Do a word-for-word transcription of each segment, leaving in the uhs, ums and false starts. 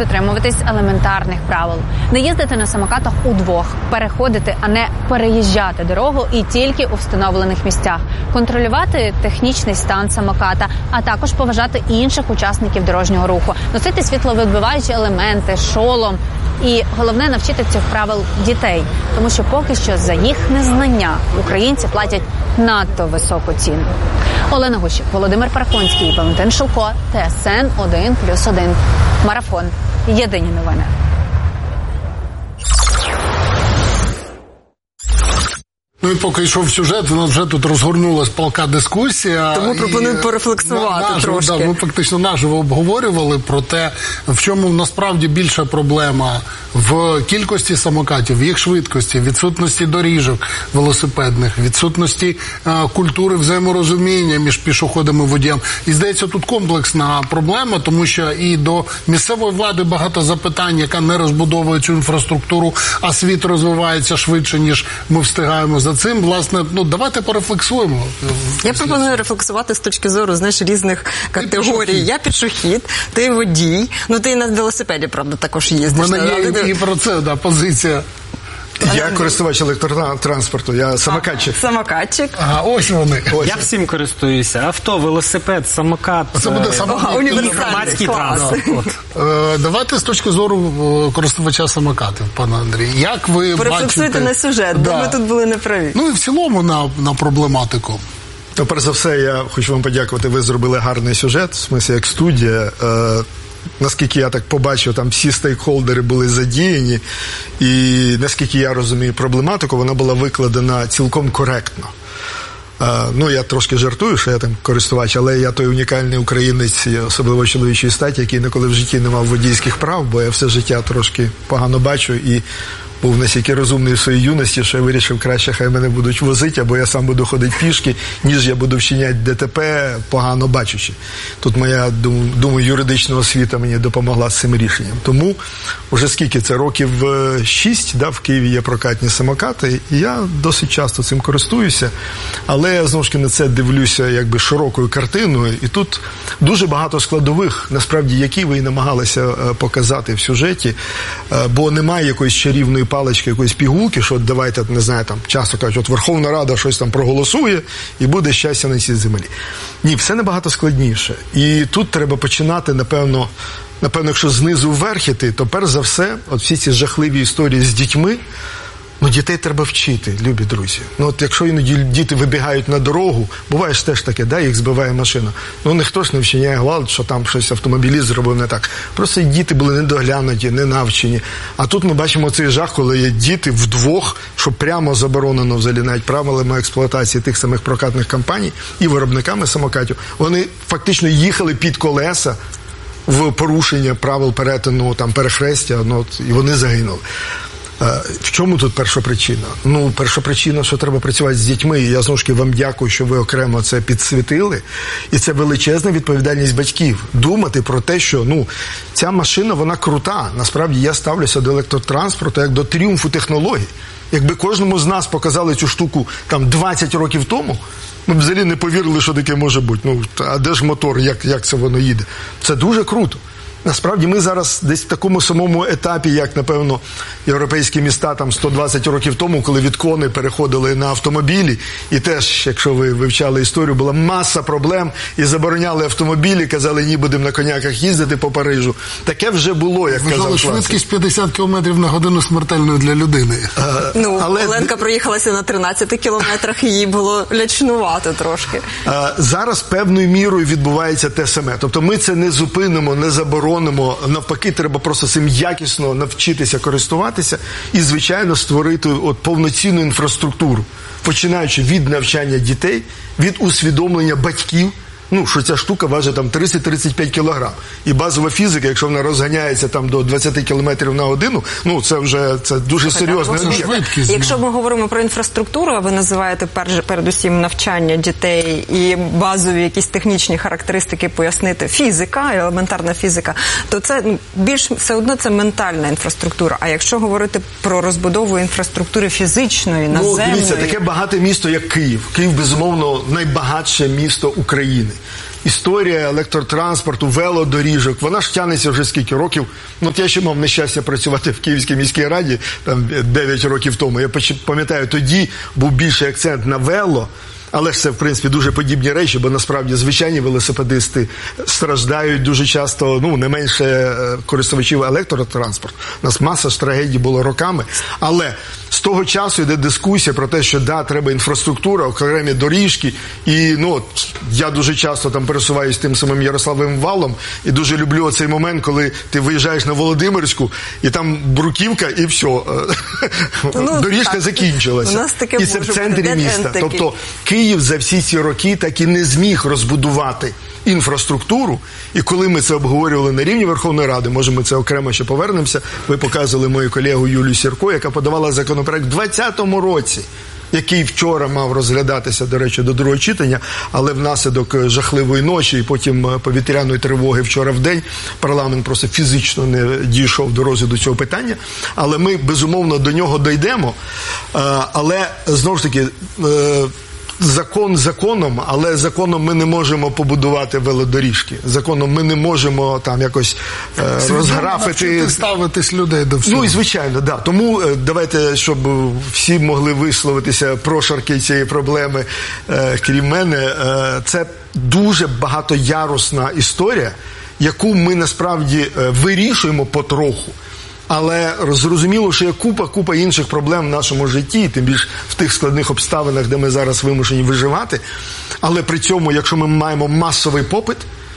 дотримуватись елементарних правил. Не їздити на самокатах удвох, переходити, а не переїжджати дорогу і тільки у встановлених місцях. Контролювати технічний стан самоката, а також поважати інших учасників дорожнього руху. Носити світловідбиваючі елементи, шолом. І головне – навчити цих правил дітей, тому що поки що за їх незнання українці платять надто високу ціну. Олена Гущик, Володимир Парахонський, Валентин Шилко, ТСН один плюс один. Марафон. Єдині новини. Ну і поки йшов сюжет, у нас вже тут розгорнулась палка дискусія. Тому пропоную порефлексувати наживо, трошки. Да, ми фактично наживо обговорювали про те, в чому насправді більша проблема в кількості самокатів, в їх швидкості, відсутності доріжок велосипедних, відсутності а, культури взаєморозуміння між пішоходами і водієм. І здається, тут комплексна проблема, тому що і до місцевої влади багато запитань, яка не розбудовує цю інфраструктуру, а світ розвивається швидше, ніж ми встигаємо за цим. Власне, ну давайте порефлексуємо. Я пропоную рефлексувати з точки зору, знаєш, різних категорій. Я пішохід, ти водій, ну ти і на велосипеді, правда, також їздиш. У мене є і про це, да, позиція. Я користувач електротранспорту, я самокатчик. Самокатчик. Ага, ось вони. Ось. Я всім користуюся. Авто, велосипед, самокат. Це буде самокат. Універсальний клас. Е, давайте з точки зору користувача самокатів, пане Андрій. Як ви Порефлексуйте бачите... на сюжет, да. бо ми тут були неправі. Ну і в цілому на, на проблематику. То, перш за все, я хочу вам подякувати, ви зробили гарний сюжет, в смислі, як студія. Е, наскільки я так побачив, там всі стейкхолдери були задіяні, і наскільки я розумію проблематику, вона була викладена цілком коректно. Е, ну, я трошки жартую, що я там користувач, але я той унікальний українець, особливо чоловічої статі, який ніколи в житті не мав водійських прав, бо я все життя трошки погано бачу і був настільки розумний в своїй юності, що я вирішив, краще хай мене будуть возити, або я сам буду ходити пішки, ніж я буду вчиняти ДТП, погано бачучи. Тут моя, думаю, юридична освіта мені допомогла з цим рішенням. Тому, вже скільки це, років шість, да, в Києві є прокатні самокати, і я досить часто цим користуюся, але я, знову ж таки, на це дивлюся якби широкою картиною, і тут дуже багато складових, насправді, які ви і намагалися показати в сюжеті, бо немає якоїсь чарівної палички, якоїсь пігулки, що давайте, не знаю, там часто кажуть, от Верховна Рада щось там проголосує і буде щастя на цій землі. Ні, все набагато складніше. І тут треба починати, напевно, напевно, якщо знизу вверх іти, то перш за все, от всі ці жахливі історії з дітьми, ну, дітей треба вчити, любі друзі. Ну, от якщо іноді діти вибігають на дорогу, буває ж теж таке, да, їх збиває машина. Ну, ніхто ж не вчиняє гвалт, що там щось автомобіліст зробив не так. Просто діти були недоглянуті, не навчені. А тут ми бачимо цей жах, коли є діти вдвох, що прямо заборонено взагалі навіть правилами експлуатації тих самих прокатних компаній і виробниками самокатів. Вони фактично їхали під колеса в порушення правил перетину, там, перехрестя, ну, от, і вони загинули. В чому тут перша причина? Ну, перша причина, що треба працювати з дітьми, і я, знову ж таки, вам дякую, що ви окремо це підсвітили, і це величезна відповідальність батьків. Думати про те, що, ну, ця машина, вона крута. Насправді, я ставлюся до електротранспорту як до тріумфу технологій. Якби кожному з нас показали цю штуку, там, двадцять років тому, ми б взагалі не повірили, що таке може бути. Ну, а де ж мотор, як, як це воно їде? Це дуже круто. Насправді ми зараз десь в такому самому етапі, як, напевно, європейські міста там сто двадцять років тому, коли від коней переходили на автомобілі, і теж, якщо ви вивчали історію, була маса проблем, і забороняли автомобілі, казали, ні, будемо на коняках їздити по Парижу. Таке вже було, як казав класик. Швидкість п'ятдесят кілометрів на годину смертельною для людини. А, ну, але... Оленка проїхалася на тринадцяти кілометрах, і їй було лячнувато трошки. А, зараз певною мірою відбувається те саме. Тобто ми це не зупинимо, не заборонимо. Навпаки, треба просто цим якісно навчитися користуватися і, звичайно, створити от повноцінну інфраструктуру, починаючи від навчання дітей, від усвідомлення батьків, ну, що ця штука важить там тридцять - тридцять п'ять кілограм. І базова фізика, якщо вона розганяється там до двадцяти кілометрів на годину, ну, це вже це дуже серйозний об'єкт. Якщо ми говоримо про інфраструктуру, а ви називаєте перш, передусім навчання дітей і базові якісь технічні характеристики пояснити, фізика, елементарна фізика, то це ну, більш все одно це ментальна інфраструктура. А якщо говорити про розбудову інфраструктури фізичної, наземної... Ну, дивіться, таке багате місто, як Київ. Київ, безумовно, найбагатше місто України. історія електротранспорту, велодоріжок, вона ж тягнеться вже скільки років. Ну, от я ще мав нещастя працювати в Київській міській раді, там, дев'ять років тому. Я пам'ятаю, тоді був більший акцент на вело, але ж це, в принципі, дуже подібні речі, бо насправді звичайні велосипедисти страждають дуже часто, ну, не менше користувачів електротранспорту. У нас маса ж трагедій було роками. Але з того часу йде дискусія про те, що, да, треба інфраструктура, окремі доріжки. І, ну, от, я дуже часто там пересуваюсь тим самим Ярославовим валом і дуже люблю оцей момент, коли ти виїжджаєш на Володимирську, і там бруківка, і все. Ну, доріжка так закінчилася. У нас таке і це в центрі міста. Тобто Київ за всі ці роки так і не зміг розбудувати інфраструктуру. І коли ми це обговорювали на рівні Верховної Ради, може ми це окремо ще повернемося, ви показували мою колегу Юлію Сірко, яка подавала законопроект в двадцятому році, який вчора мав розглядатися, до речі, до другого читання, але внаслідок жахливої ночі і потім повітряної тривоги вчора в день парламент просто фізично не дійшов до розгляду цього питання. Але ми, безумовно, до нього дійдемо. Але, знову ж таки, закон законом, але законом ми не можемо побудувати велодоріжки. Законом ми не можемо там якось е, розграфити... ставитись людей до всього. Ну і звичайно, да. Тому е, давайте, щоб всі могли висловитися прошарки цієї проблеми, е, крім мене, е, це дуже багатоярусна історія, яку ми насправді е, вирішуємо потроху. Але зрозуміло, що є купа-купа інших проблем в нашому житті, тим більш в тих складних обставинах, де ми зараз вимушені виживати. Але при цьому, якщо ми маємо масовий попит,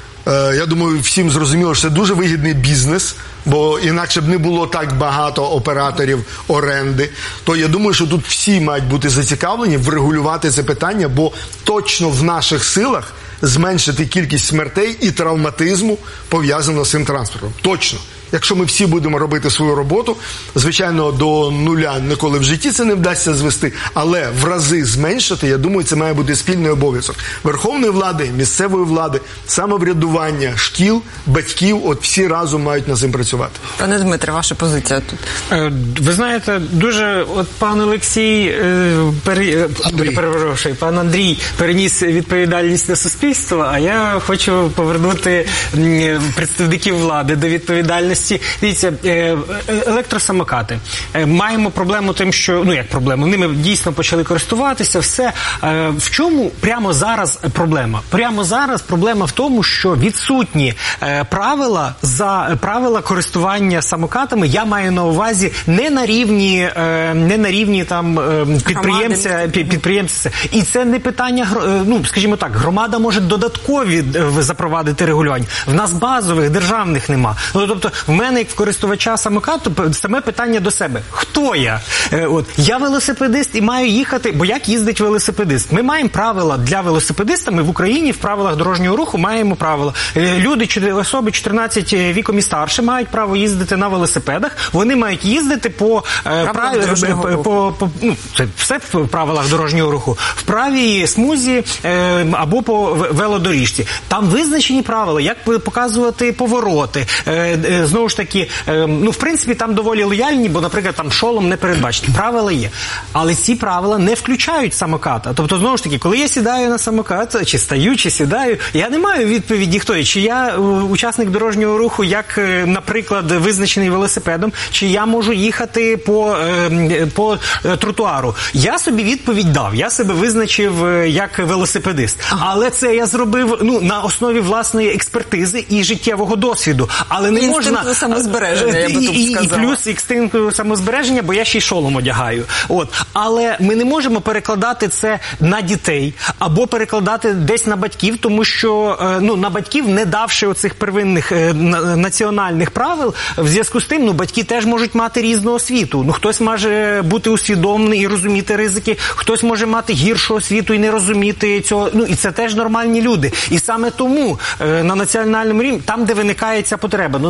е, я думаю, всім зрозуміло, що це дуже вигідний бізнес, бо інакше б не було так багато операторів оренди, то я думаю, що тут всі мають бути зацікавлені врегулювати це питання, бо точно в наших силах зменшити кількість смертей і травматизму, пов'язаного з цим транспортом. Точно. Якщо ми всі будемо робити свою роботу, звичайно, до нуля ніколи в житті це не вдасться звести, але в рази зменшити, я думаю, це має бути спільний обов'язок Верховної влади, місцевої влади, самоврядування, шкіл, батьків, от всі разом мають над цим працювати. Пане Дмитре, ваша позиція тут? Ви знаєте, дуже, от пан Олексій, пере... перепрошую, пан Андрій переніс відповідальність на суспільство, а я хочу повернути представників влади до відповідальності. Дивіться, електросамокати. Маємо проблему тим, що, ну як проблему, ними дійсно почали користуватися, все. В чому прямо зараз проблема? Прямо зараз проблема в тому, що відсутні правила за правила користування самокатами, я маю на увазі не на рівні, не на рівні там підприємця, підприємця. І це не питання, ну, скажімо так, громада може додаткові запровадити регулювання. В нас базових, державних нема. Ну, тобто, в мене, як в користувача самокату, саме питання до себе. Хто я? Е, от, я велосипедист і маю їхати, бо як їздить велосипедист? Ми маємо правила для велосипедиста, ми в Україні в правилах дорожнього руху маємо правила. Е, люди, особи чотирнадцять віком і старше мають право їздити на велосипедах, вони мають їздити по, е, прав... по, по, по ну, це все в правилах дорожнього руху, в правій смузі е, або по велодоріжці. Там визначені правила, як показувати повороти, е, е, знову ж таки, е, ну, в принципі, там доволі лояльні, бо, наприклад, там шолом не передбачені. Правила є. Але ці правила не включають самоката. Тобто, знову ж таки, коли я сідаю на самокат, чи стаю, чи сідаю, я не маю відповіді, хто я. Чи я е, учасник дорожнього руху, як, е, наприклад, визначений велосипедом, чи я можу їхати по, е, по е, тротуару. Я собі відповідь дав. Я себе визначив е, як велосипедист. Але це я зробив, ну, на основі власної експертизи і життєвого досвіду. Але не можна... самозбереження, я би тут і, сказала. І плюс інстинкту самозбереження, бо я ще й шолом одягаю. От. Але ми не можемо перекладати це на дітей або перекладати десь на батьків, тому що, ну, на батьків, не давши оцих первинних е, національних правил, в зв'язку з тим, ну, батьки теж можуть мати різну освіту. Ну, хтось може бути усвідомлений і розуміти ризики, хтось може мати гіршу освіту і не розуміти цього. Ну, і це теж нормальні люди. І саме тому е, на національному рівні, там, де виникає ця потреба, ну, як на мене,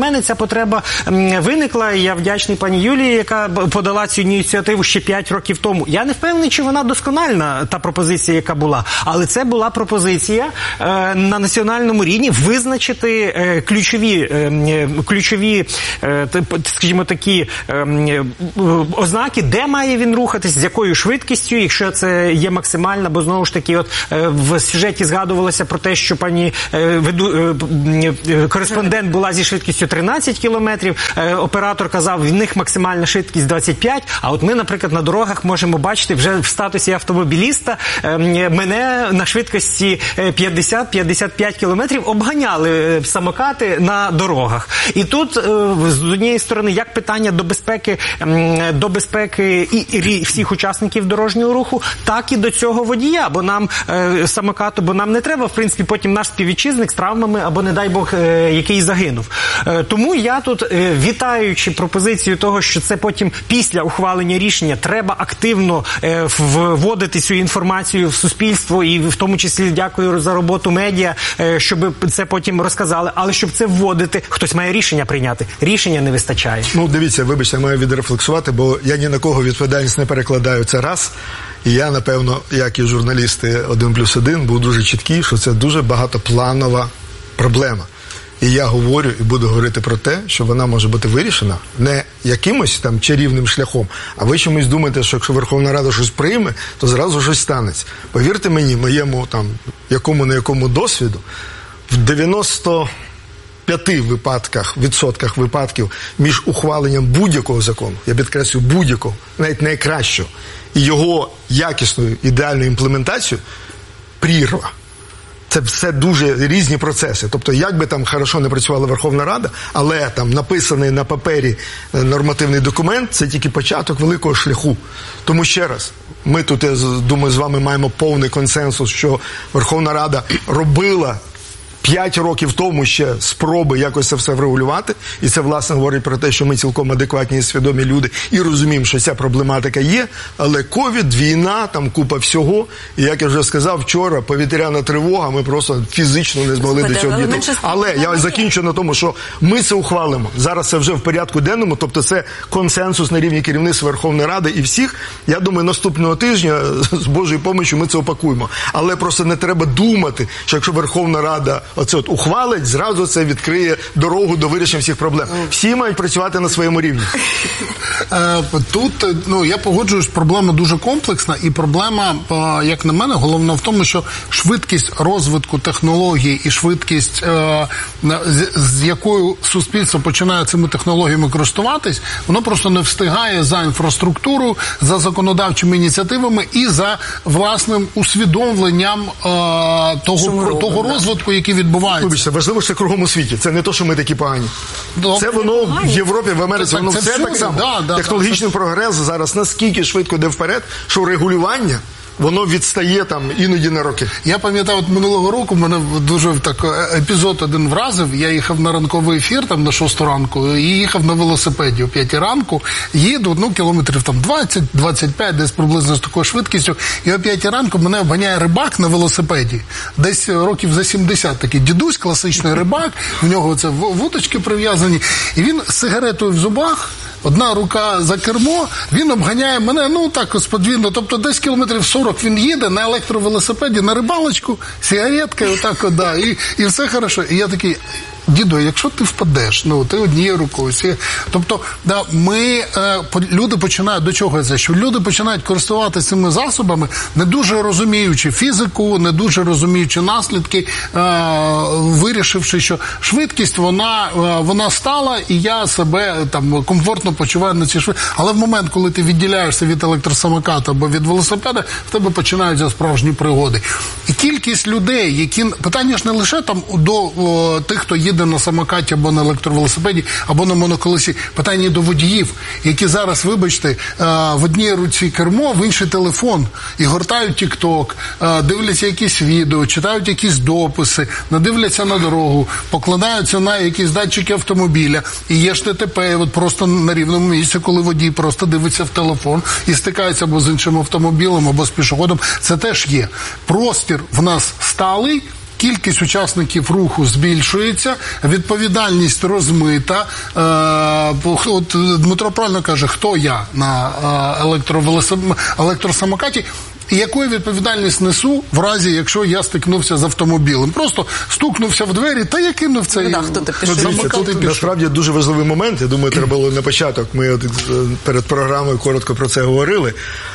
мене ця потреба виникла, і я вдячний пані Юлії, яка подала цю ініціативу ще п'ять років тому. Я не впевнений, чи вона доскональна, та пропозиція, яка була, але це була пропозиція е, на національному рівні визначити е, ключові, е, ключові е, скажімо, такі е, ознаки, де має він рухатись, з якою швидкістю, якщо це є максимальна, бо знову ж таки от е, в сюжеті згадувалося про те, що пані е, веду, е, кореспондент була зі швидкістю тринадцять кілометрів, е, оператор казав, в них максимальна швидкість двадцять п'ять, а от ми, наприклад, на дорогах можемо бачити вже в статусі автомобіліста е, мене на швидкості п'ятдесят - п'ятдесят п'ять кілометрів обганяли самокати на дорогах. І тут е, з однієї сторони, як питання до безпеки, е, до безпеки і, і всіх учасників дорожнього руху, так і до цього водія, бо нам е, самокату, бо нам не треба, в принципі, потім наш співвітчизник з травмами або, не дай Бог, е, який загинув. Е, тому я тут, е, вітаючи пропозицію того, що це потім після ухвалення рішення треба активно е, вводити цю інформацію в суспільство, і в тому числі дякую за роботу медіа, е, щоб це потім розказали, але щоб це вводити, хтось має рішення прийняти. Рішення не вистачає. Ну, дивіться, вибачте, я маю відрефлексувати, бо я ні на кого відповідальність не перекладаю, це раз. І я, напевно, як і журналісти один плюс один, був дуже чіткий, що це дуже багатопланова проблема. І я говорю і буду говорити про те, що вона може бути вирішена не якимось там чарівним шляхом, а ви чомусь думаєте, що якщо Верховна Рада щось прийме, то зразу щось станеться. Повірте мені, моєму там якому-не якому досвіду, в дев'яносто п'яти випадках, відсотках випадків між ухваленням будь-якого закону, я підкреслюю будь-якого, навіть найкращого, і його якісною ідеальною імплементацією прірва. Це все дуже різні процеси. Тобто, як би там хорошо не працювала Верховна Рада, але там написаний на папері нормативний документ – це тільки початок великого шляху. Тому ще раз, ми тут, я думаю, з вами маємо повний консенсус, що Верховна Рада робила П'ять років тому ще спроби якось це все врегулювати, і це, власне, говорить про те, що ми цілком адекватні і свідомі люди, і розуміємо, що ця проблематика є, але ковід, війна, там купа всього, і, як я вже сказав, вчора повітряна тривога, ми просто фізично не змогли до цього дійти. Але я закінчу на тому, що ми це ухвалимо. Зараз це вже в порядку денному, тобто це консенсус на рівні керівництва Верховної Ради і всіх. Я думаю, наступного тижня з Божою помощю ми це опакуємо. Але просто не треба думати, що якщо Верховна Рада оце от ухвалить, зразу це відкриє дорогу до вирішення всіх проблем. Всі мають працювати на своєму рівні. Тут, ну, я погоджуюсь, проблема дуже комплексна, і проблема, як на мене, головна в тому, що швидкість розвитку технологій і швидкість, з якою суспільство починає цими технологіями користуватись, воно просто не встигає за інфраструктурою, за законодавчими ініціативами і за власним усвідомленням того, того розвитку, який відбувається. Вибачте, важливо, що це кругом у світі. Це не то, що ми такі погані. Добре. Це воно в Європі, в Америці, воно все так само. Да, да, Технологічний да, прогрес зараз наскільки швидко йде вперед, що регулювання воно відстає там іноді на роки. Я пам'ятаю, от минулого року мене дуже так епізод один вразив. Я їхав на ранковий ефір там на шосту ранку і їхав на велосипеді о п'ятій ранку. Їду, ну, кілометрів там двадцять - двадцять п'ять, десь приблизно з такою швидкістю. І о п'ятій ранку мене обганяє рибак на велосипеді. Десь років за сімдесят, такий дідусь, класичний рибак. В нього це вудочки прив'язані. І він з сигаретою в зубах, одна рука за кермо, він обганяє мене, ну, так, сподвійно, тобто десь кілометрів сорок він їде на електровелосипеді, на рибалочку, сигаретка, отак, от, да, і, і все хорошо. І я такий, діду, якщо ти впадеш, ну, ти однією рукою, всі... тобто, да, ми, е, люди починають, до чого це, що люди починають користуватися цими засобами, не дуже розуміючи фізику, не дуже розуміючи наслідки, е, вирішивши, що швидкість, вона, е, вона стала, і я себе там комфортно почуваю на цій швидкості. Але в момент, коли ти відділяєшся від електросамоката або від велосипеда, в тебе починаються справжні пригоди. І кількість людей, які, питання ж не лише там до о, тих, хто їде на самокаті або на електровелосипеді, або на моноколесі, питання до водіїв, які зараз, вибачте, в одній руці кермо, в інший телефон, і гортають тік-ток, дивляться якісь відео, читають якісь дописи, надивляться на дорогу, покладаються на якісь датчики автомобіля, і є ж ДТП, от просто на рівному місці, коли водій просто дивиться в телефон і стикається або з іншим автомобілем, або з пішоходом, це теж є. Простір в нас сталий, кількість учасників руху збільшується, відповідальність розмита. От Дмитро правильно каже, хто я на електросамокаті, і яку я відповідальність несу в разі, якщо я стикнувся з автомобілем. Просто стукнувся в двері, та я кинув цей да, хто ти пішов. самокат і пішов. Насправді дуже важливий момент. Я думаю, треба було на початок. Ми от перед програмою коротко про це говорили.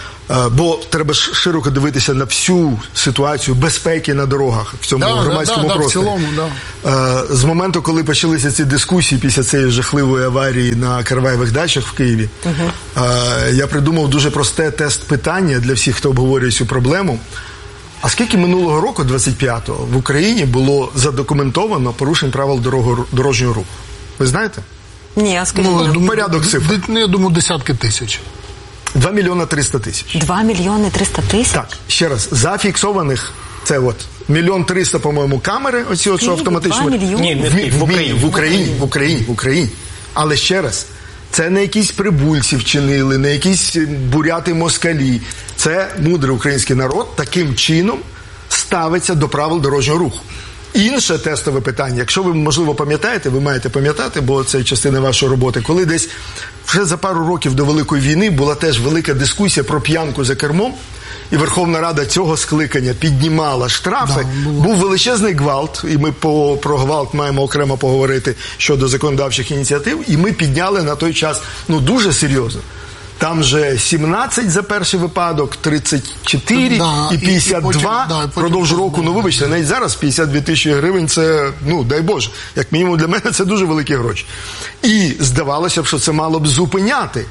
Бо треба широко дивитися на всю ситуацію безпеки на дорогах в цьому да, громадському да, да, просторі. В цілому, да. З моменту, коли почалися ці дискусії після цієї жахливої аварії на Караваєвих дачах в Києві, угу. я придумав дуже просте тест-питання для всіх, хто обговорює цю проблему. А скільки минулого року, двадцять п'ятого, в Україні було задокументовано порушень правил дорожнього руху? Ви знаєте? Ні, а скажіть. Ну, Ну, порядок цифр. Ну, я думаю, десятки тисяч. два мільйони триста тисяч. два мільйони триста тисяч? Так, ще раз, зафіксованих, це от, мільйон триста, по-моєму, камери, оці от, що автоматично. два мільйони? Ні, не В, в, в, Україні. в Україні, в Україні, в Україні. Але ще раз, це не якісь прибульці вчинили, не якісь буряти-москалі. Це мудрий український народ таким чином ставиться до правил дорожнього руху. Інше тестове питання, якщо ви, можливо, пам'ятаєте, ви маєте пам'ятати, бо це частина вашої роботи, коли десь вже за пару років до Великої війни була теж велика дискусія про п'янку за кермом, і Верховна Рада цього скликання піднімала штрафи, да, був величезний гвалт, і ми по, про гвалт маємо окремо поговорити щодо законодавчих ініціатив, і ми підняли на той час, ну, дуже серйозно. Там же сімнадцять за перший випадок, тридцять чотири да, і п'ятдесят два, і, і потім, да, продовж року. Ну, вибачте, навіть зараз п'ятдесят дві тисячі гривень, це, ну, дай Боже, як мінімум для мене це дуже великі гроші. І здавалося б, що це мало б зупиняти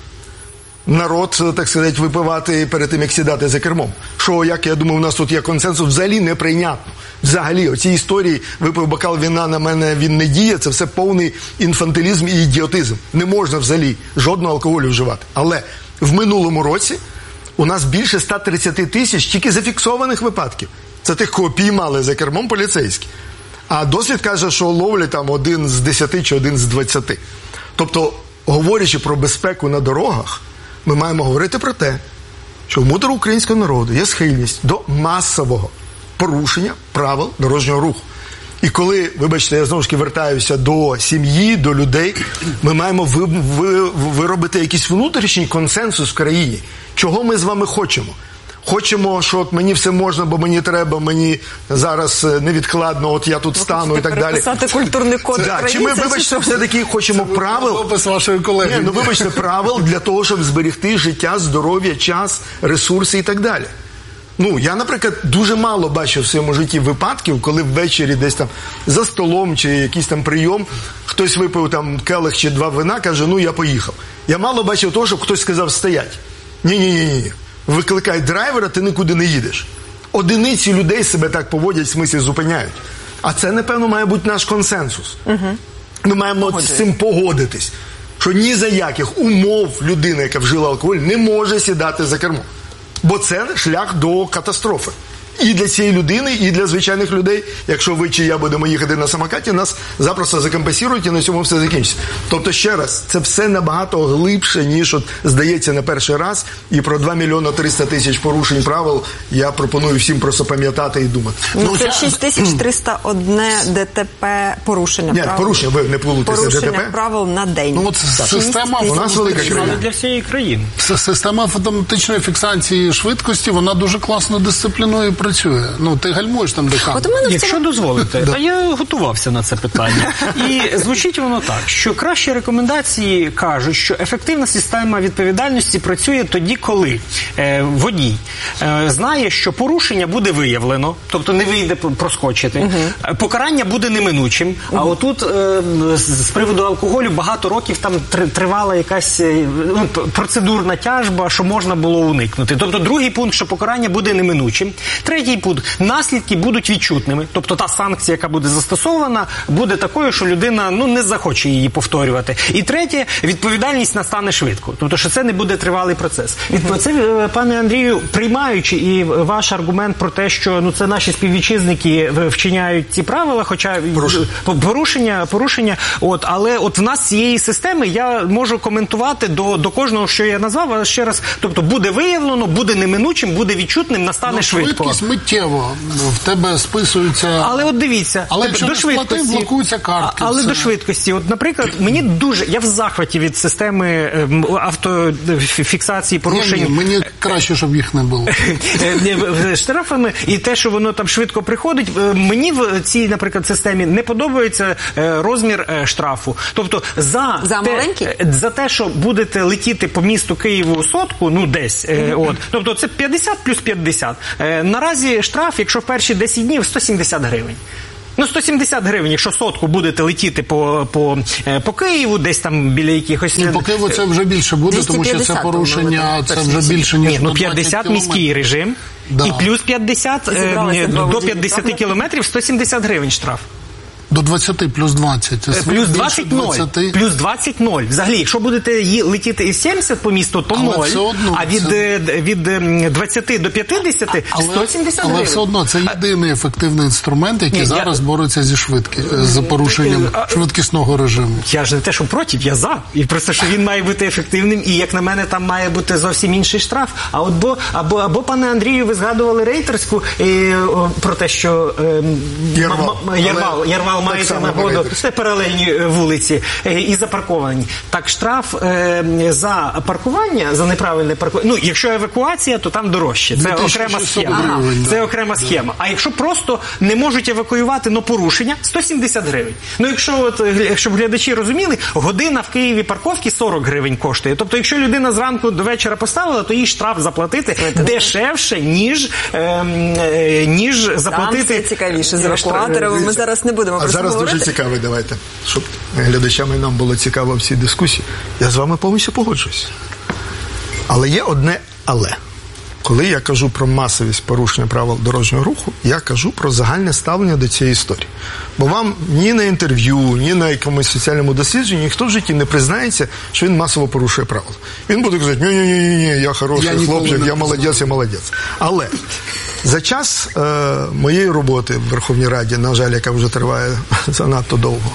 народ, так сказати, випивати перед тим, як сідати за кермом. Що, як я думаю, у нас тут є консенсус, взагалі неприйнятно. Взагалі, оці історії, випив бокал вина, на мене він не діє, це все повний інфантилізм і ідіотизм. Не можна взагалі жодного алкоголю вживати. Але в минулому році у нас більше ста тридцяти тисяч тільки зафіксованих випадків. Це тих, кого піймали за кермом поліцейські. А досвід каже, що ловлять там один з десяти чи один з двадцяти. Тобто, говорячи про безпеку на дорогах, ми маємо говорити про те, що в мудрого українського народу є схильність до масового порушення правил дорожнього руху. І коли, вибачте, я знову ж таки вертаюся до сім'ї, до людей, ми маємо ви, ви, виробити якийсь внутрішній консенсус в країні. Чого ми з вами хочемо? Хочемо, що от мені все можна, бо мені треба, мені зараз невідкладно, от я тут стану і так далі. Переписати культурний код да, чи ми, вибачте, все-таки хочемо правил? Опис вашої колеги. Ні, ну, вибачте, правил для того, щоб зберегти життя, здоров'я, час, ресурси і так далі. Ну, я, наприклад, дуже мало бачив в своєму житті випадків, коли ввечері десь там за столом чи якийсь там прийом, хтось випив там келих чи два вина, каже, ну, я поїхав. Я мало бачив того, щоб хтось сказав, стоять. Ні-ні-ні, викликай драйвера, ти нікуди не їдеш. Одиниці людей себе так поводять, в смислі зупиняють. А це, напевно, має бути наш консенсус. Угу. Ми маємо Погоди. з цим погодитись, що ні за яких умов людина, яка вжила алкоголь, не може сідати за кермо. Бо це шлях до катастрофи. І для цієї людини, і для звичайних людей. Якщо ви чи я будемо їхати на самокаті, нас запросто закомпенсують і на цьому все закінчиться. Тобто, ще раз, це все набагато глибше, ніж от, здається на перший раз. І про два мільйони триста тисяч порушень правил я пропоную всім просто пам'ятати і думати. Ну, це шість тисяч триста одне ДТП порушення Ні, правил. порушення, ви не плутаєте Порушення ДТП. правил на день. Ну, от система, у нас велика країна. Але для всієї країни. Система автоматичної фіксації швидкості, вона дуже класно дисциплінує і працює. Ну, ти гальмуєш там декан. Якщо дозволите, а я готувався на це питання. І звучить воно так, що кращі рекомендації кажуть, що ефективна система відповідальності працює тоді, коли е, водій е, знає, що порушення буде виявлено, тобто не вийде проскочити, угу. покарання буде неминучим, угу. а отут е, з приводу алкоголю багато років там тривала якась е, ну, процедурна тяжба, що можна було уникнути. Тобто другий пункт, що покарання буде неминучим. Третій пункт, наслідки будуть відчутними. Тобто та санкція, яка буде застосована, буде такою, що людина ну, не захоче її повторювати. І третє, відповідальність настане швидко. Тобто, що це не буде тривалий процес. Відповідь, це, пане Андрію, приймаючи і ваш аргумент про те, що ну, це наші співвітчизники вчиняють ці правила, хоча порушення, порушення, порушення от, але от в нас цієї системи я можу коментувати до, до кожного, що я назвав, але ще раз, тобто буде виявлено, буде неминучим, буде відчутним, настане ну, швидко. Швидкість миттєво в тебе списується... Але от дивіться, але якщо до швидкості, блокуються картки. Але все. до швидкості, от, наприклад, мені дуже, я в захваті від системи автофіксації порушень. Ні, ні, мені краще, щоб їх не було. Штрафами, і те, що воно там швидко приходить, мені в цій, наприклад, системі не подобається розмір штрафу. Тобто за, за, те, за те, що будете летіти по місту Києву сотку, ну десь, mm-hmm. от, тобто це п'ятдесят плюс п'ятдесят. Наразі штраф, якщо в перші десять днів, сто сімдесят гривень. Ну, сто сімдесят гривень, якщо сотку будете летіти по, по, по Києву, десь там біля якихось... Ні, по Києву це вже більше буде, тому що це порушення, це вже більше, ніж Ні, ну п'ятдесят міський режим, да. І плюс п'ятдесят, е, до п'ятдесят кілометрів сто сімдесят гривень штраф. До двадцяти плюс двадцять. Плюс двадцять ноль. Плюс двадцять ноль. Взагалі, якщо будете летіти із сімдесят по місту, то ноль. А від, це... від двадцяти до п'ятдесяти сто сімдесят гривень. Але все одно це єдиний ефективний інструмент, який Ні, зараз я... бореться зі швидкі, з порушенням швидкісного режиму. Я ж не те, що проти, я за. І просто, що він має бути ефективним, і, як на мене, там має бути зовсім інший штраф. А от бо, або, або, пане Андрію, ви згадували рейтерську і, о, про те, що е, Ярвал. Ярвал, Ярвал маєте нагоду, це паралельні вулиці і запарковані. Так, штраф е, за паркування, за неправильне паркування, ну, якщо евакуація, то там дорожче. Це окрема схема. Ага. Це окрема схема. А якщо просто не можуть евакуювати, но порушення, сто сімдесят гривень. Ну, якщо, от, щоб глядачі розуміли, година в Києві парковки сорок гривень коштує. Тобто, якщо людина зранку до вечора поставила, то їй штраф заплатити дешевше, ніж, е, ніж заплатити... Там все цікавіше з евакуаторами. Ми зараз не будемо про це говорити. Дуже цікавий, давайте, щоб глядачам і нам було цікаво в цій дискусії. Я з вами повністю погоджуюся. Але є одне але. Коли я кажу про масовість порушення правил дорожнього руху, я кажу про загальне ставлення до цієї історії. Бо вам ні на інтерв'ю, ні на якомусь соціальному дослідженні ніхто в житті не признається, що він масово порушує правила. Він буде казати, ні-ні-ні, я хороший я хлопчик, я молодець, я молодець. Але за час е, моєї роботи в Верховній Раді, на жаль, яка вже триває занадто довго,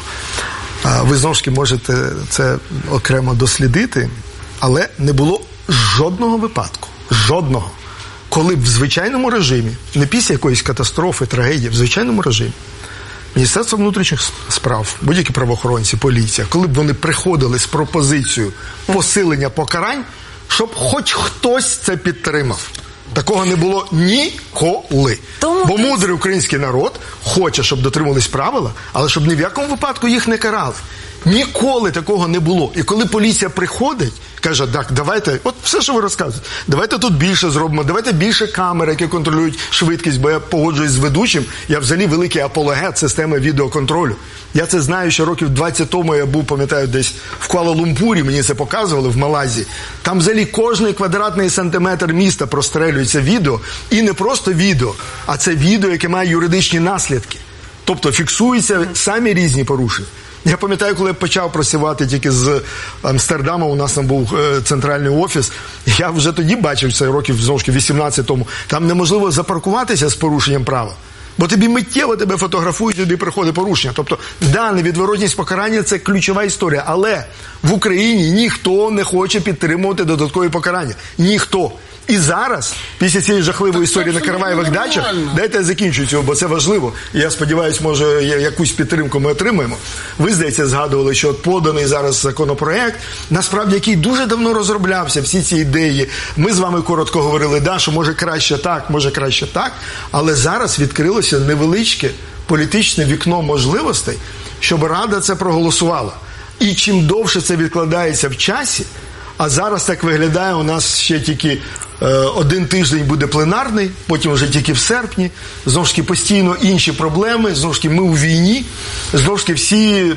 е, ви знову ж таки можете це окремо дослідити, але не було жодного випадку, жодного, коли б в звичайному режимі, не після якоїсь катастрофи, трагедії, в звичайному режимі, Міністерство внутрішніх справ, будь-які правоохоронці, поліція, коли б вони приходили з пропозицією посилення покарань, щоб хоч хтось це підтримав. Такого не було ніколи. Тому... Бо мудрий український народ хоче, щоб дотримувались правила, але щоб ні в якому випадку їх не карали. Ніколи такого не було. І коли поліція приходить, каже, так, давайте, от все, що ви розказуєте, давайте тут більше зробимо, давайте більше камер, які контролюють швидкість, бо я погоджуюсь з ведучим, я взагалі великий апологет системи відеоконтролю. Я це знаю, що років двадцять тому я був, пам'ятаю, десь в Куала-Лумпурі, мені це показували, в Малайзії. Там взагалі кожний квадратний сантиметр міста прострелюється відео, і не просто відео, а це відео, яке має юридичні наслідки. Тобто фіксуються самі різні порушення. Я пам'ятаю, коли я почав працювати тільки з Амстердама, у нас там був е, центральний офіс, я вже тоді бачив, це років, знову ж таки, вісімнадцять тому, там неможливо запаркуватися з порушенням права. Бо тобі миттєво тебе фотографують, тобі приходить порушення. Тобто, да, невідворотність покарання – це ключова історія. Але в Україні ніхто не хоче підтримувати додаткові покарання. Ніхто. І зараз, після цієї жахливої історії на Караваєвих дачах, дайте я закінчу цього, бо це важливо. І я сподіваюся, може, якусь підтримку ми отримаємо. Ви, здається, згадували, що от поданий зараз законопроект, насправді, який дуже давно розроблявся, всі ці ідеї. Ми з вами коротко говорили, да, що може краще так, може краще так, але зараз відкрилося невеличке політичне вікно можливостей, щоб Рада це проголосувала. І чим довше це відкладається в часі, а зараз так виглядає, у нас ще тільки е, один тиждень буде пленарний, потім вже тільки в серпні, знову ж таки постійно інші проблеми, знову ж таки ми у війні, знову ж таки всі, е,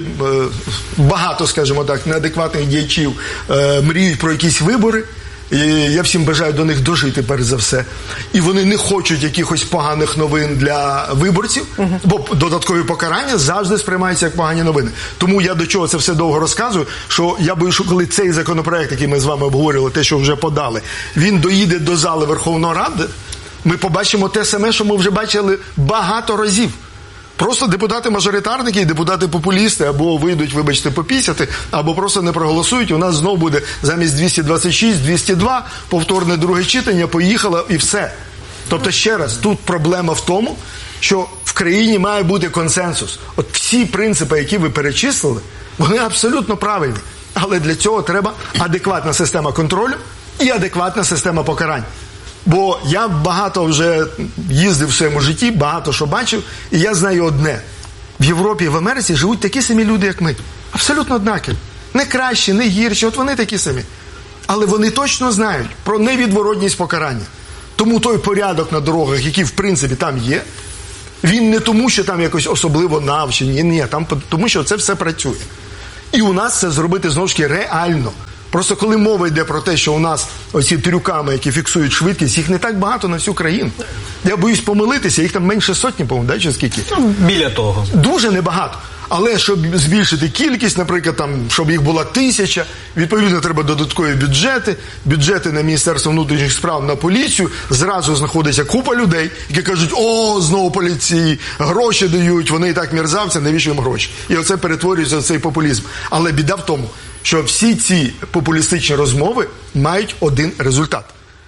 багато, скажімо так, неадекватних діячів е, мріють про якісь вибори. І я всім бажаю до них дожити, перш за все. І вони не хочуть якихось поганих новин для виборців, uh-huh. бо додаткові покарання завжди сприймаються як погані новини. Тому я до чого це все довго розказую, що я боюсь, що коли цей законопроект, який ми з вами обговорювали, те, що вже подали, він доїде до зали Верховної Ради, ми побачимо те саме, що ми вже бачили багато разів. Просто депутати-мажоритарники і депутати-популісти або вийдуть, вибачте, попісяти, або просто не проголосують. У нас знову буде замість двісті двадцять шість, двісті два, повторне друге читання, поїхало і все. Тобто, ще раз, тут проблема в тому, що в країні має бути консенсус. От всі принципи, які ви перечислили, вони абсолютно правильні. Але для цього треба адекватна система контролю і адекватна система покарань. Бо я багато вже їздив в своєму житті, багато що бачив, і я знаю одне. В Європі і в Америці живуть такі самі люди, як ми. Абсолютно однакові. Не кращі, не гірші, от вони такі самі. Але вони точно знають про невідворотність покарання. Тому той порядок на дорогах, який в принципі там є, він не тому, що там якось особливо навчені, ні, там тому, що це все працює. І у нас це зробити, знову ж таки, реально. Просто коли мова йде про те, що у нас оці трюками, які фіксують швидкість, їх не так багато на всю країну. Я боюсь помилитися, їх там менше сотні, по-моєму, да, чи скільки? Ну, біля того. Дуже небагато. Але щоб збільшити кількість, наприклад, там, щоб їх була тисяча, відповідно, треба додаткові бюджети, бюджети на Міністерство внутрішніх справ, на поліцію, зразу знаходиться купа людей, які кажуть, о, знову поліції, гроші дають, вони і так мерзавці, навіщо їм гроші? І оце перетворюється в цей популізм. Але біда в тому, що всі ці популістичні розмови мають один результат.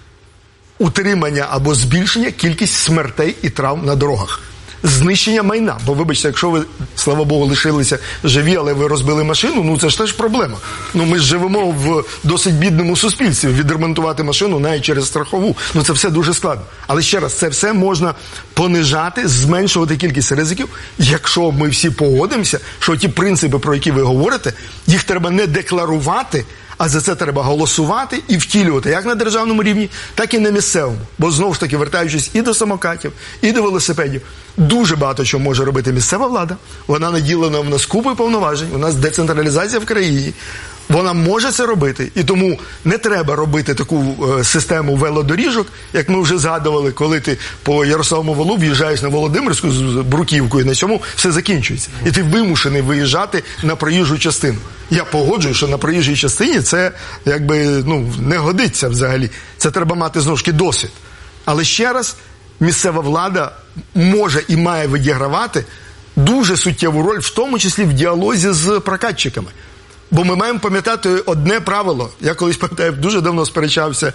Утримання або збільшення кількість смертей і травм на дорогах. Знищення майна. Бо, вибачте, якщо ви, слава Богу, лишилися живі, але ви розбили машину, ну це ж теж проблема. Ну ми ж живемо в досить бідному суспільстві. Відремонтувати машину навіть через страхову. Ну це все дуже складно. Але ще раз, це все можна понижати, зменшувати кількість ризиків, якщо ми всі погодимося, що ті принципи, про які ви говорите, їх треба не декларувати, а за це треба голосувати і втілювати як на державному рівні, так і на місцевому. Бо, знову ж таки, вертаючись і до самокатів, і до велосипедів, дуже багато чого може робити місцева влада. Вона наділена в нас купою повноважень, у нас децентралізація в країні. Вона може це робити, і тому не треба робити таку е, систему велодоріжок, як ми вже згадували, коли ти по Ярославому Валу в'їжджаєш на Володимирську з бруківкою, на цьому все закінчується. І ти вимушений виїжджати на проїжджу частину. Я погоджую, що на проїжджій частині це якби ну, не годиться взагалі. Це треба мати знову ж таки досвід. Але ще раз, місцева влада може і має відігравати дуже суттєву роль, в тому числі в діалозі з прокатчиками. Бо ми маємо пам'ятати одне правило. Я колись, пам'ятаю, дуже давно сперечався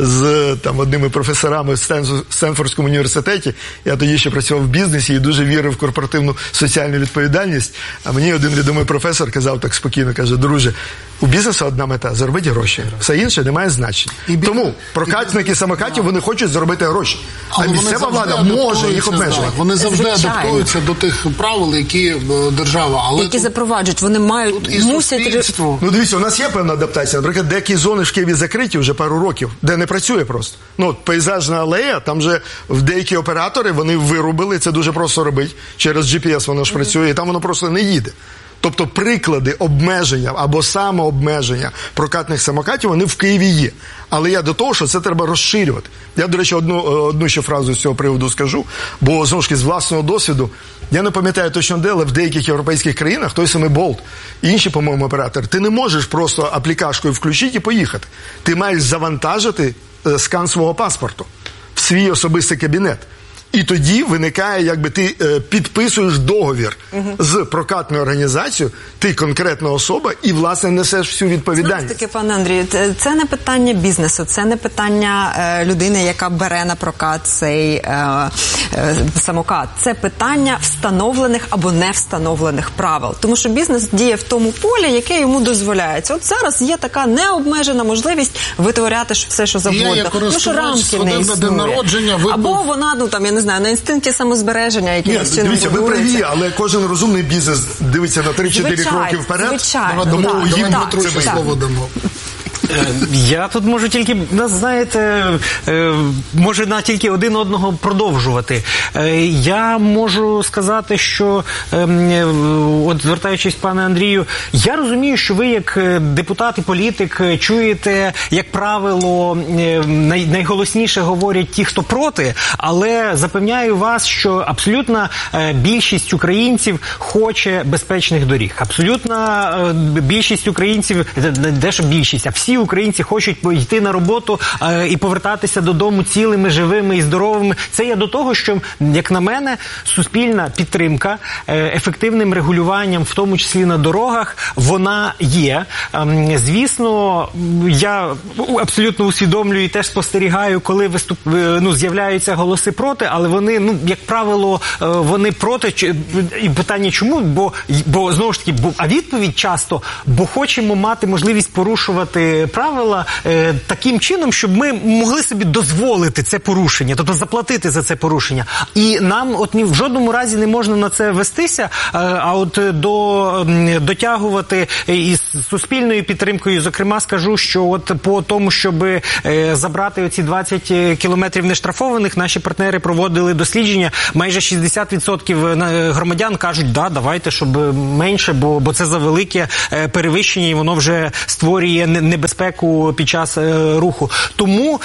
з там, одними професорами в Стенфордському університеті. Я тоді ще працював в бізнесі і дуже вірив в корпоративну соціальну відповідальність. А мені один відомий професор казав так спокійно, каже, друже, у бізнесу одна мета – заробити гроші. Все інше не має значення. І тому прокатники самокатів, вони хочуть заробити гроші. А місцева влада може їх обмежувати. Вони завжди адаптуються до тих правил, які держава. Але які запроваджують, вони мають, мусять... Ну, дивіться, у нас є певна адаптація. Наприклад, деякі зони в Києві закриті вже пару років, де не працює просто. Ну, от пейзажна алея, там же в деякі оператори, вони вирубили, це дуже просто робити. Через джі пі ес воно ж працює, і там воно просто не їде. Тобто приклади обмеження або самообмеження прокатних самокатів, вони в Києві є. Але я до того, що це треба розширювати. Я, до речі, одну, одну ще фразу з цього приводу скажу, бо, знову ж таки, з власного досвіду, я не пам'ятаю точно де, але в деяких європейських країнах, той самий Болт, і інші, по-моєму, оператори, ти не можеш просто аплікашкою включити і поїхати. Ти маєш завантажити е, скан свого паспорту в свій особистий кабінет. І тоді виникає, якби ти е, підписуєш договір угу. з прокатною організацією, ти конкретна особа і, власне, несеш всю відповідальність. Знаєте таки, пане Андрію, це не питання бізнесу, це не питання е, людини, яка бере на прокат цей е, е, самокат. Це питання встановлених або не встановлених правил. Тому що бізнес діє в тому полі, яке йому дозволяється. От зараз є така необмежена можливість витворяти все, що завгодно. Я, тому що рамки не існує. Випив... Або вона, ну там, я не знаю, на інстинкті самозбереження, які Ні, дивіться, ви праві, але кожен розумний бізнес дивиться на три-чотири кроки вперед. Звичайно, тому так, їм так, це так. слово дамо. Я тут можу тільки, знаєте, може на тільки один одного продовжувати. Я можу сказати, що, от звертаючись, пане Андрію, я розумію, що ви як депутат і політик чуєте, як правило, найголосніше говорять ті, хто проти, але запевняю вас, що абсолютна більшість українців хоче безпечних доріг. Абсолютна більшість українців, не що більшість, а всі всі українці хочуть йти на роботу е, і повертатися додому цілими, живими і здоровими. Це є до того, що, як на мене, суспільна підтримка е, ефективним регулюванням, в тому числі на дорогах, вона є. Е, звісно, я абсолютно усвідомлюю і теж спостерігаю, коли виступ, ну, з'являються голоси проти, але вони, ну, як правило, вони проти. І питання чому? Бо, бо знову ж таки, бо, а відповідь часто, бо хочемо мати можливість порушувати правила е, таким чином, щоб ми могли собі дозволити це порушення, тобто заплатити за це порушення. І нам от ні в жодному разі не можна на це вестися, е, а от до, дотягувати із суспільною підтримкою. Зокрема, скажу, що от по тому, щоб е, забрати оці двадцять кілометрів нештрафованих, наші партнери проводили дослідження, майже шістдесят відсотків громадян кажуть, да, давайте, щоб менше, бо, бо це за велике перевищення, і воно вже створює небезпеку під час руху. Тому,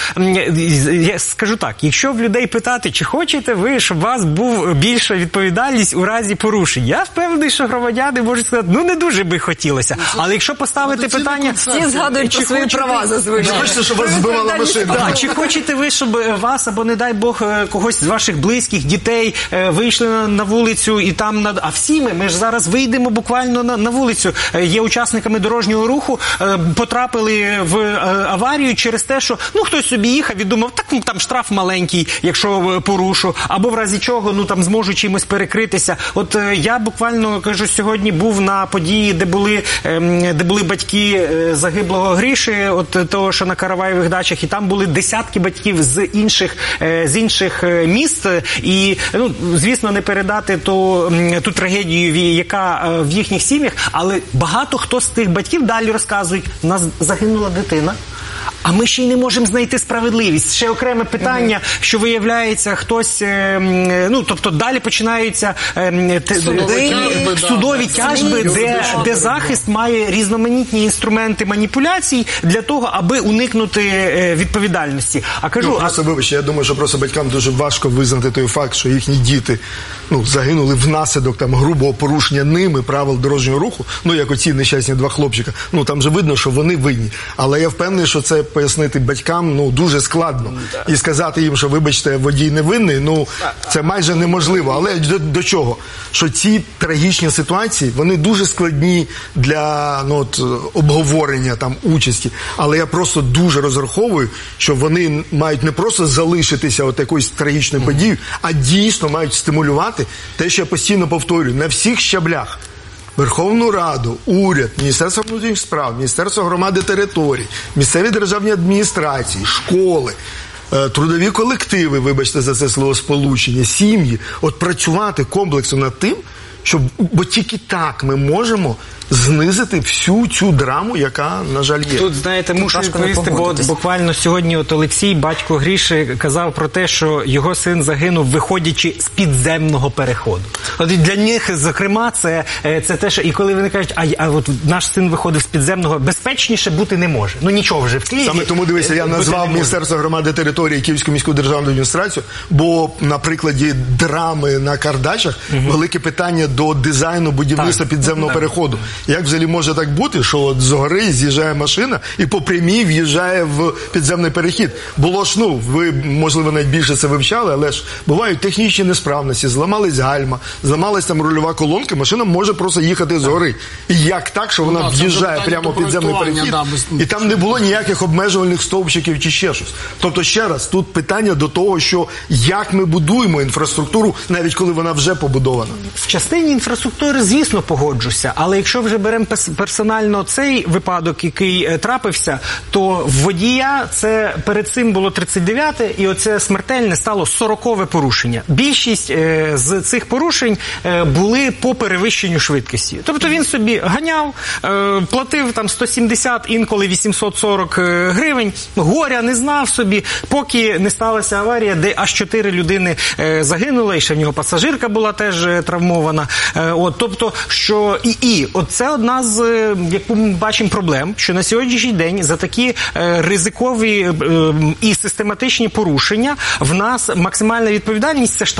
я скажу так, якщо в людей питати, чи хочете ви, щоб у вас був більша відповідальність у разі порушень, я впевнений, що громадяни можуть сказати, ну не дуже би хотілося. Але якщо поставити питання... Всі згадують про свої права зазвичай. Не хочете, щоб вас збивала машина. Да, чи хочете ви, щоб вас, або, не дай Бог, когось з ваших близьких, дітей, вийшли на, на вулицю і там... На... А всі ми, ми ж зараз вийдемо буквально на, на вулицю. Є учасниками дорожнього руху, потрапили в аварію через те, що, ну, хтось собі їхав і думав, так, ну, там штраф маленький, якщо порушу, або в разі чого, ну, там, зможу чимось перекритися. От я буквально, кажу, сьогодні був на події, де були, де були батьки загиблого Гріші, от того, що на Караваєвих дачах, і там були десятки батьків з інших, з інших міст, і, ну, звісно, не передати ту, ту трагедію, яка в їхніх сім'ях, але багато хто з тих батьків далі розказують, у нас загинула дитина, а ми ще й не можемо знайти справедливість. Ще окреме питання, mm-hmm. що виявляється хтось, е, ну, тобто далі починаються е, те, судові, тяжби, судові да, тяжби, да, де, де захист має різноманітні інструменти маніпуляцій для того, аби уникнути е, відповідальності. А кажу, ну, просто, вибачте, я думаю, що просто батькам дуже важко визнати той факт, що їхні діти, ну, загинули внаслідок там грубого порушення ними правил дорожнього руху, ну, як оці нещасні два хлопчика. Ну, там же видно, що вони винні. Але я впевнений, що це пояснити батькам, ну, дуже складно. І сказати їм, що, вибачте, водій не винний, ну, це майже неможливо. Але до, до чого? Що ці трагічні ситуації, вони дуже складні для, ну, от, обговорення, там, участі. Але я просто дуже розраховую, що вони мають не просто залишитися от якоюсь трагічною подією, а дійсно мають стимулювати те, що я постійно повторюю, на всіх щаблях. Верховну Раду, уряд, Міністерство внутрішніх справ, Міністерство громади територій, місцеві державні адміністрації, школи, трудові колективи, вибачте за це словосполучення, сім'ї, от працювати комплексно над тим, щоб, бо тільки так ми можемо знизити всю цю драму, яка, на жаль, є. Тут, знаєте, мушу відповісти, бо буквально сьогодні от Олексій, батько Гріші, казав про те, що його син загинув, виходячи з підземного переходу. От для них, зокрема, це, це те, що... І коли вони кажуть, а, а от наш син виходив з підземного, безпечніше бути не може. Ну, нічого вже в Києві. Саме тому, дивися, я назвав Міністерство громади території, Київську міську державну адміністрацію, бо на прикладі драми на Кардачах угу. велике питання до дизайну будівництва так. підземного так. переходу. Як взагалі може так бути, що от з гори з'їжджає машина і по прямій в'їжджає в підземний перехід? Було ж, ну, ви, можливо, навіть більше це вивчали, але ж бувають технічні несправності, зламались гальма, зламалась там рульова колонка, машина може просто їхати з гори. І як так, що вона в'їжджає прямо в підземний перехід, і там не було ніяких обмежувальних стовпчиків чи ще щось. Тобто, ще раз, тут питання до того, що як ми будуємо інфраструктуру, навіть коли вона вже побудована. В частині інфраструктури, звісно, погоджуся, але якщо вже беремо персонально цей випадок, який е, трапився, то в водія це перед цим було тридцять дев'яте, і оце смертельне стало сорокове порушення. Більшість е, з цих порушень е, були по перевищенню швидкості. Тобто він собі ганяв, е, платив там сто сімдесят, інколи вісімсот сорок е, гривень, горя не знав собі, поки не сталася аварія, де аж чотири людини е, загинули, і ще в нього пасажирка була теж е, травмована. Е, от, тобто, що і, і от це одна з, як ми бачимо, проблем, що на сьогоднішній день за такі е, ризикові е, і систематичні порушення в нас максимальна відповідальність – це штраф.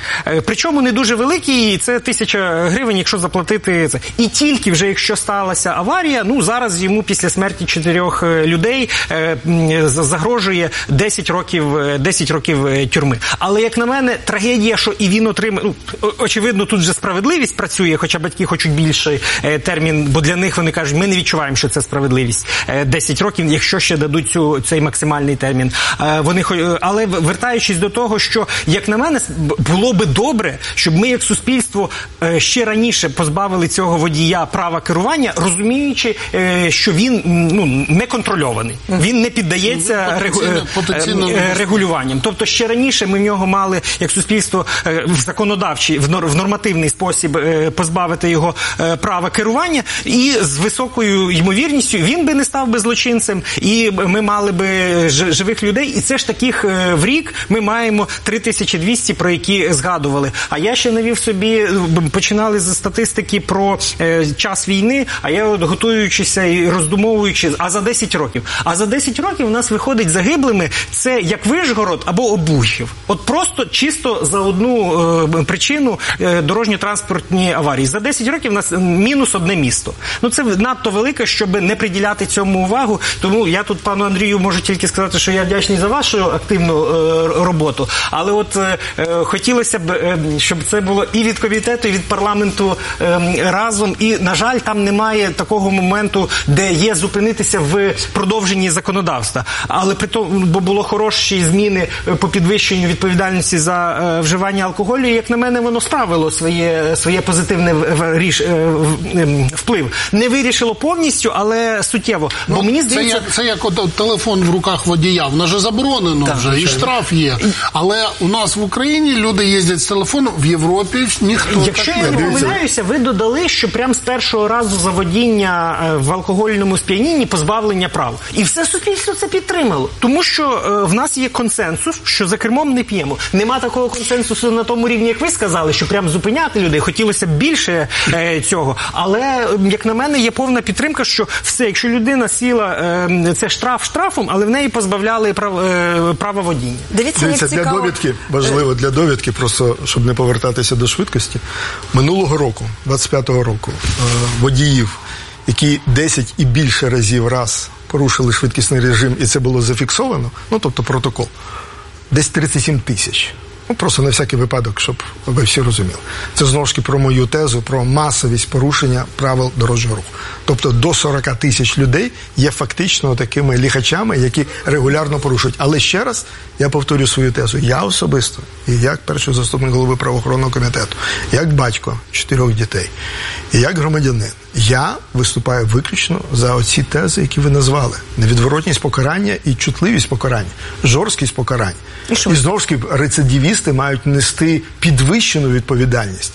Причому не дуже великий, це тисяча гривень, якщо заплатити це. І тільки вже якщо сталася аварія, ну зараз йому після смерті чотирьох людей загрожує десять років, десять років тюрми. Але, як на мене, трагедія, що і він отримає, ну, очевидно, тут же справедливість працює, хоча батьки хочуть більший термін, бо для них вони кажуть, ми не відчуваємо, що це справедливість. десять років, якщо ще дадуть цю, цей максимальний термін. Вони, але вертаючись до того, що, як на мене, було би добре, щоб ми як суспільство ще раніше позбавили цього водія права керування, розуміючи, що він, ну, не контрольований. Він не піддається потенційно, потенційно регулюванням. Тобто ще раніше ми в нього мали, як суспільство, в законодавчий, в нормативний спосіб позбавити його права керування, і з високою ймовірністю він би не став би злочинцем, і ми мали би живих людей, і це ж таких в рік ми маємо три тисячі двісті, про які згадували. А я ще навів собі, починали з статистики про е, час війни, а я от готуючися і роздумовуючи, а за десять років. А за десять років у нас виходить загиблими це як Вишгород або Обухів. От просто чисто за одну е, причину е, дорожньо-транспортні аварії. За десять років у нас мінус одне місто. Ну це надто велике, щоб не приділяти цьому увагу. Тому я тут пану Андрію можу тільки сказати, що я вдячний за вашу активну е, роботу. Але от е, хотілося б, е, щоб це було і від комітету, і від парламенту е, разом. І, на жаль, там немає такого моменту, де є зупинитися в продовженні законодавства. Але при тому, бо було хороші зміни по підвищенню відповідальності за е, вживання алкоголю, і, як на мене, воно справило своє, своє позитивне в, ріш, е, в, е, вплив. Не вирішило повністю, але суттєво. Ну, бо мені це, здається... як, це як от, телефон в руках водія. Воно ж заборонено так, вже, звичайно. І штраф є. Але у нас в Україні люди їздять з телефоном, в Європі ніхто Якщо так я не не помиляюся, ви додали, що прямо з першого разу за водіння в алкогольному сп'янінні позбавлення прав. І все суспільство це підтримало. Тому що е, в нас є консенсус, що за кермом не п'ємо. Нема такого консенсусу на тому рівні, як ви сказали, що прямо зупиняти людей. Хотілося б більше е, цього. Але, як на мене, є повна підтримка, що все, якщо людина сіла, е, це штраф штрафом, але в неї позбавляли прав, е, права водіння. Дивіться, Дивіться, для цікаво... довідки, важливо для довідки, просто щоб не повертатися до швидкості, минулого року, двадцять п'ятого року, водіїв, які десять і більше разів раз порушили швидкісний режим, і це було зафіксовано, ну, тобто протокол, десь тридцять сім тисяч. Ну, просто на всякий випадок, щоб ви всі розуміли. Це, знову ж таки, про мою тезу, про масовість порушення правил дорожнього руху. Тобто до сорок тисяч людей є фактично такими ліхачами, які регулярно порушують. Але ще раз, я повторю свою тезу. Я особисто, і як перший заступник голови правоохоронного комітету, як батько чотирьох дітей, і як громадянин, я виступаю виключно за оці тези, які ви назвали. Невідворотність покарання і чутливість покарання, жорсткість покарання. І, і знову ж таки, рецидивісти мають нести підвищену відповідальність.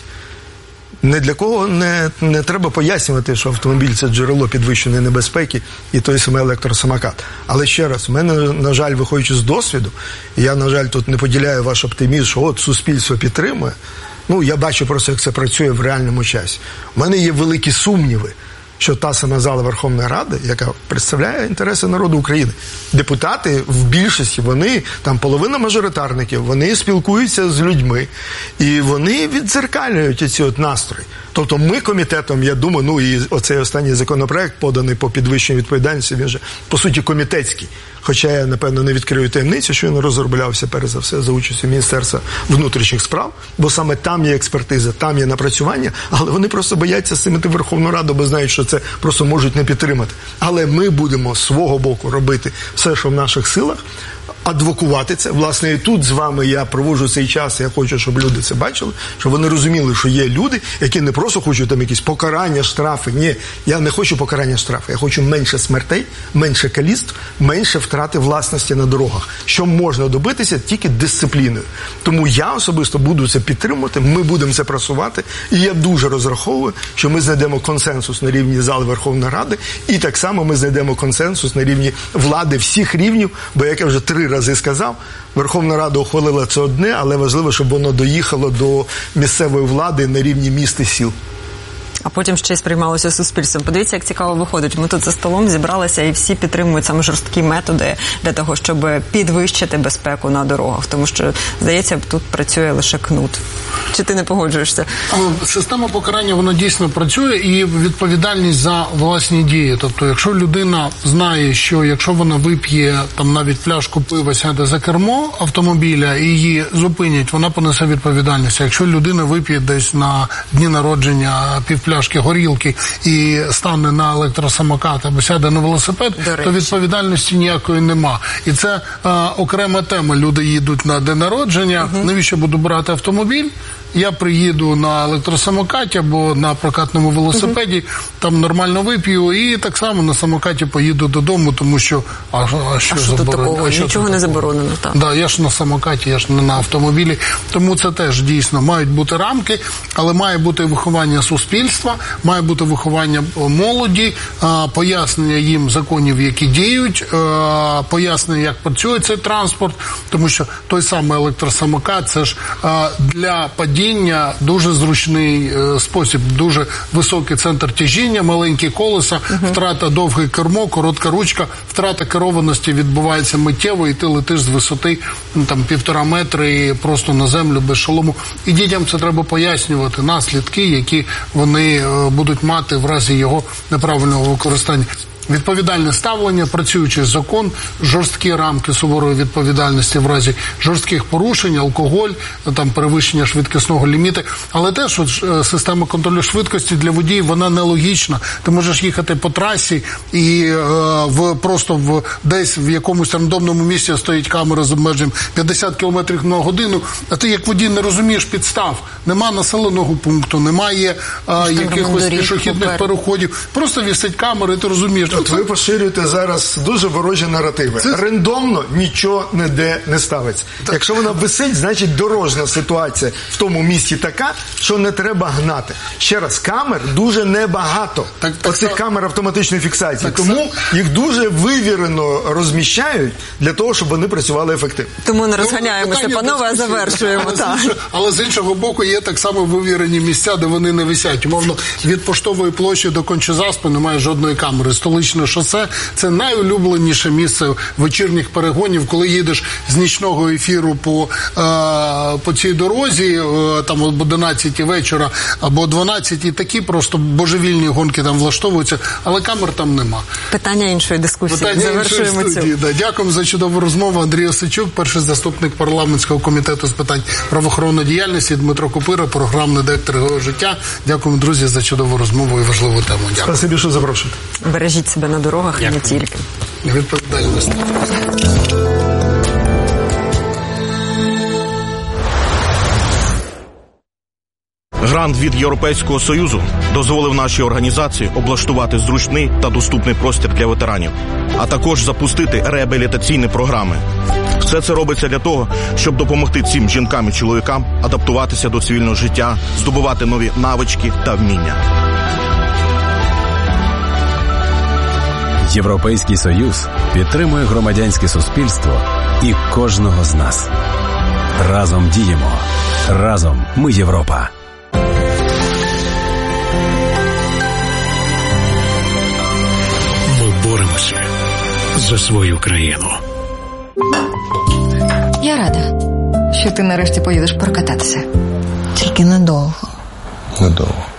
Не для кого не, не треба пояснювати, що автомобіль – це джерело підвищеної небезпеки і той самий електросамокат. Але ще раз, в мене, на жаль, виходячи з досвіду, і я, на жаль, тут не поділяю ваш оптимізм, що от суспільство підтримує. Ну, я бачу просто, як це працює в реальному часі. У мене є великі сумніви, що та сама зала Верховної Ради, яка представляє інтереси народу України, депутати в більшості, вони, там половина мажоритарників, вони спілкуються з людьми, і вони віддзеркалюють ці от настрої. Тобто ми комітетом, я думаю, ну і оцей останній законопроект, поданий по підвищенню відповідальності, він же, по суті, комітетський. Хоча я, напевно, не відкрию таємницю, що він розроблявся, перш за все, за участю Міністерства внутрішніх справ, бо саме там є експертиза, там є напрацювання, але вони просто бояться з цим іти в Верховну Раду, бо знають, що це просто можуть не підтримати. Але ми будемо з свого боку робити все, що в наших силах, адвокувати це. Власне, і тут з вами я проводжу цей час, я хочу, щоб люди це бачили, щоб вони розуміли, що є люди, які не просто хочуть там якісь покарання, штрафи. Ні, я не хочу покарання, штрафи. Я хочу менше смертей, менше каліцтв, менше втрати власності на дорогах. Що можна добитися тільки дисципліною. Тому я особисто буду це підтримувати, ми будемо це просувати, і я дуже розраховую, що ми знайдемо консенсус на рівні зали Верховної Ради, і так само ми знайдемо консенсус на рівні влади всіх рівнів, бо, як я вже три рази сказав, Верховна Рада ухвалила це одне, але важливо, щоб воно доїхало до місцевої влади на рівні міст і сіл. А потім ще й сприймалося суспільством. Подивіться, як цікаво виходить. Ми тут за столом зібралися і всі підтримують саме жорсткі методи для того, щоб підвищити безпеку на дорогах. Тому що, здається, тут працює лише кнут. Чи ти не погоджуєшся? Система покарання, вона дійсно працює, і відповідальність за власні дії. Тобто, якщо людина знає, що якщо вона вип'є там навіть пляшку пива, сяде за кермо автомобіля і її зупинять, вона понесе відповідальність. Якщо людина вип'є десь на дні народження півпляшки горілки і стане на електросамокат або сяде на велосипед, то відповідальності ніякої нема. І це а, окрема тема. Люди їдуть на день народження, угу. навіщо буду брати автомобіль? Я приїду на електросамокаті або на прокатному велосипеді, uh-huh. там нормально вип'ю і так само на самокаті поїду додому, тому що а, а що, а що тут такого? А що нічого не заборонено. Так, да, я ж на самокаті, я ж не на автомобілі. Тому це теж дійсно мають бути рамки, але має бути виховання суспільства, має бути виховання молоді, пояснення їм законів, які діють, пояснення, як працює цей транспорт, тому що той самий електросамокат, це ж для падіння дуже зручний е, спосіб, дуже високий центр тяжіння, маленькі колеса, uh-huh. втрата довге кермо, коротка ручка, втрата керованості відбувається миттєво, і ти летиш з висоти ну, там півтора метри просто на землю без шолому. І дітям це треба пояснювати, наслідки, які вони е, будуть мати в разі його неправильного використання. Відповідальне ставлення, працюючий закон, жорсткі рамки суворої відповідальності в разі жорстких порушень, алкоголь, там перевищення швидкісного ліміту. Але теж от, система контролю швидкості для водіїв, вона нелогічна. Ти можеш їхати по трасі і е, в, просто в, десь в якомусь рандомному місці стоїть камера з обмеженням п'ятдесят кілометрів на годину, а ти як водій не розумієш підстав. Нема населеного пункту, немає е, якихось пішохідних переходів. Просто вісить камера і ти розумієш. От ви поширюєте зараз дуже ворожі наративи. Це... Рандомно нічого ніде не ставиться. Так. Якщо вона висить, значить дорожня ситуація в тому місці така, що не треба гнати. Ще раз, камер дуже небагато. Так, так, Оцих так, камер автоматичної фіксації. Так, Тому так. їх дуже вивірено розміщають для того, щоб вони працювали ефективно. Тому не розганяємося, ну, панове, а завершуємо. Але, так. з іншого, але з іншого боку є так само вивірені місця, де вони не висять. Умовно, від Поштової площі до Конча-Заспи немає жодної камери. Столичне шосе – це найулюбленіше місце вечірніх перегонів, коли їдеш з нічного ефіру по, е, по цій дорозі, е, там об одинадцятій вечора або дванадцятій, такі просто божевільні гонки там влаштовуються, але камер там нема. Питання іншої дискусії. Питання Завершуємо іншої цю. Да. Дякуємо за чудову розмову. Андрій Осадчук, перший заступник парламентського комітету з питань правоохоронної діяльності, Дмитро Купира, програмний директор «Його життя». Дякуємо, друзі, за чудову розмову і важливу тему. Дякую. Спасибі, що запрошуєте. Бережіть себе на дорогах. І не тільки. Відповідальність. Грант від Європейського Союзу дозволив нашій організації облаштувати зручний та доступний простір для ветеранів, а також запустити реабілітаційні програми. Все це робиться для того, щоб допомогти цим жінкам і чоловікам адаптуватися до цивільного життя, здобувати нові навички та вміння. Європейський Союз підтримує громадянське суспільство і кожного з нас. Разом діємо. Разом ми Європа. Ми боремося за свою країну. Я рада, що ти нарешті поїдеш прокататися. Тільки недовго. Недовго.